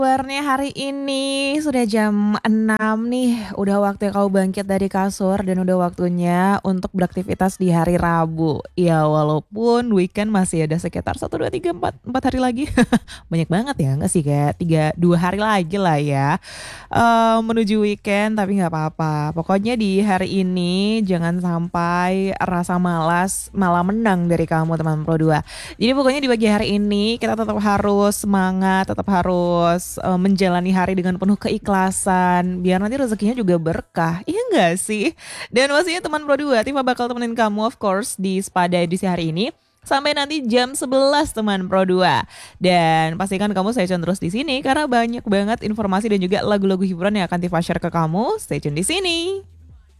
Kabarnya hari ini sudah jam 6 nih, udah waktunya kamu bangkit dari kasur dan udah waktunya untuk beraktivitas di hari Rabu. Ya walaupun weekend masih ada sekitar 1, 2, 3, 4 hari lagi. Banyak banget ya, enggak sih kayak 2 hari lagi lah ya menuju weekend, tapi nggak apa-apa. Pokoknya di hari ini jangan sampai rasa malas malah menang dari kamu teman Pro 2. Jadi pokoknya di pagi hari ini kita tetap harus semangat, tetap harus menjalani hari dengan penuh keikhlasan, biar nanti rezekinya juga berkah. Iya enggak sih? Dan pastinya teman Pro 2, Tifa bakal temenin kamu of course di Spada edisi hari ini. Sampai nanti jam 11 teman Pro 2. Dan pastikan kamu stay tune terus di sini karena banyak banget informasi dan juga lagu-lagu hiburan yang akan Tifa share ke kamu. Stay tune di sini.